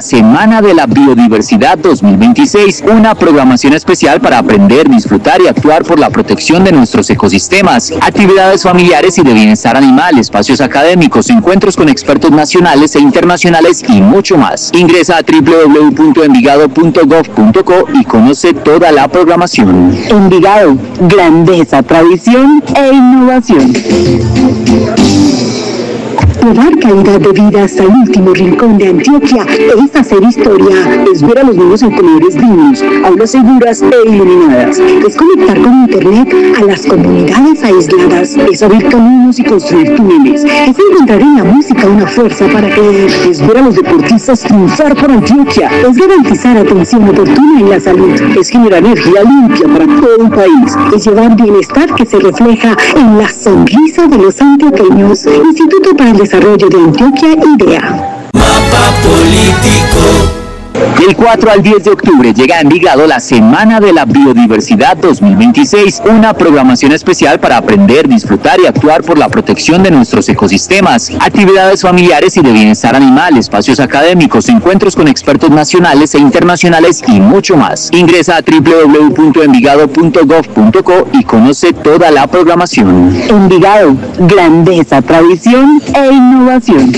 Semana de la Biodiversidad 2026, una programación especial para aprender, disfrutar y actuar por la protección de nuestros ecosistemas, actividades familiares y de bienestar animal, espacios académicos, encuentros con expertos nacionales e internacionales y mucho más. Ingresa a www.envigado.gov.co y conoce toda la programación. Envigado, grandeza, tradición e innovación. Llevar calidad de vida hasta el último rincón de Antioquia es hacer historia, es ver a los niños en comedores dignos, aulas seguras e iluminadas, es conectar con internet a las comunidades aisladas, es abrir caminos y construir túneles, es encontrar en la música una fuerza para creer, es ver a los deportistas triunfar por Antioquia, es garantizar atención oportuna en la salud, es generar energía limpia para todo el país, es llevar bienestar que se refleja en la sonrisa de los antioqueños. Instituto para el Desarrollo de Antioquia, IDEA. Mapa político. Del 4 al 10 de octubre llega a Envigado la Semana de la Biodiversidad 2026, una programación especial para aprender, disfrutar y actuar por la protección de nuestros ecosistemas, actividades familiares y de bienestar animal, espacios académicos, encuentros con expertos nacionales e internacionales y mucho más. Ingresa a www.envigado.gov.co y conoce toda la programación. Envigado, grandeza, tradición e innovación.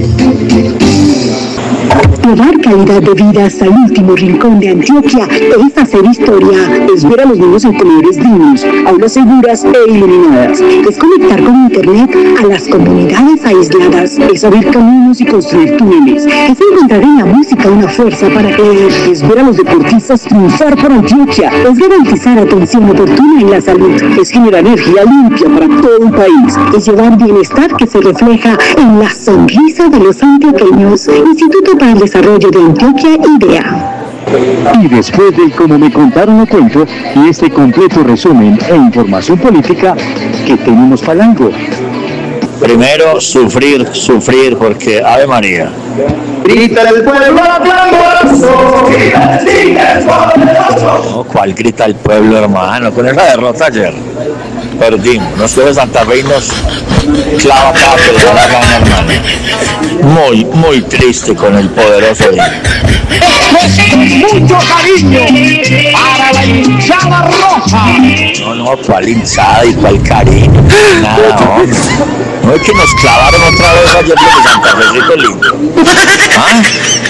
Llevar calidad de vida hasta el último rincón de Antioquia es hacer historia, es ver a los niños en comedores dignos, aulas seguras e iluminadas, es conectar con internet a las comunidades aisladas, es abrir caminos y construir túneles, es encontrar en la música una fuerza para creer, es ver a los deportistas triunfar por Antioquia, es garantizar atención oportuna en la salud, es generar energía limpia para todo el país, es llevar bienestar que se refleja en la sonrisa de los antioqueños. Instituto para el Desarrollo de Antioquia, IDEA. Y después del Como me contaron lo cuento y este completo resumen e información política, que tenemos palanco. Primero, sufrir, porque Ave María. Grita el pueblo aplauso, grita el pueblo. No, ¿cuál grita el pueblo, hermano? Con esa derrota ayer perdimos. Nosotros de Santa Fe nos clava cada pelota la gana, hermano. Muy triste con el poderoso día. Mucho cariño para la hinchada roja. No, cuál hinchada y cuál cariño. Nada, hombre. No es que nos clavaron otra vez ayer de Santa Fecito lindo. ¿Ah?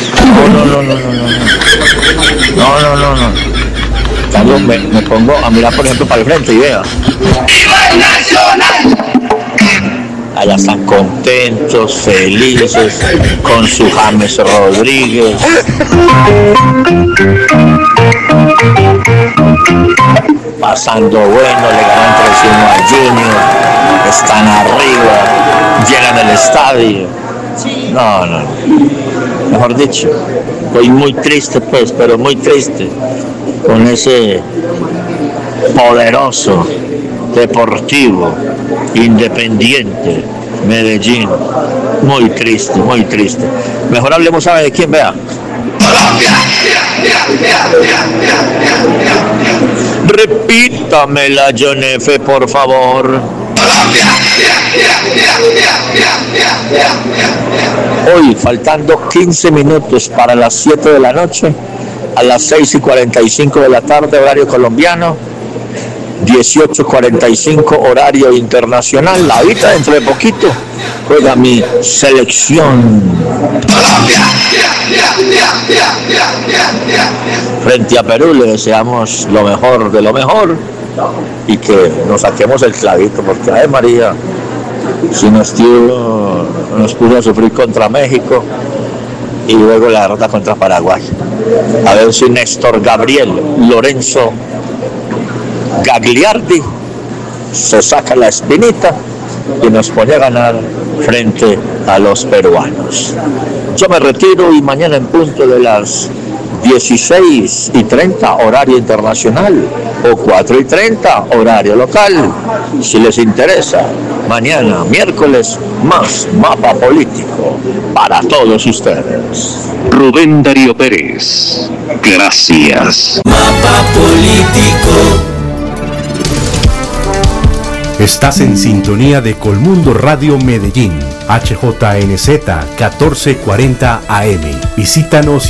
No. Carlos, me pongo a mirar, por ejemplo, para el frente y vea. ¡Viva el Nacional! Allá están contentos, felices, con su James Rodríguez. Pasando bueno, le ganan 3-1 al Junior, están arriba, llenan el estadio. No. Mejor dicho, estoy muy triste pues, pero muy triste con ese poderoso Deportivo Independiente Medellín. Muy triste. Mejor hablemos, ¿sabe de quién? Vea. Repítamela, John F., por favor. Hoy, faltando 15 minutos para las 7 de la noche, a las 6:45 de la tarde, horario colombiano, 18:45 horario internacional. Ahorita dentro de poquito juega mi selección frente a Perú. Le deseamos lo mejor de lo mejor y que nos saquemos el clavito, porque ay María, si nos puso a sufrir contra México y luego la derrota contra Paraguay. A ver si Néstor Gabriel Lorenzo Gagliardi se saca la espinita y nos pone a ganar frente a los peruanos. Yo me retiro y mañana en punto de las 16:30 horario internacional o 4:30 horario local. Si les interesa, mañana miércoles más mapa político para todos ustedes. Rubén Darío Pérez, gracias. Mapa político. Estás en sintonía de Colmundo Radio Medellín, HJNZ 1440 AM. Visítanos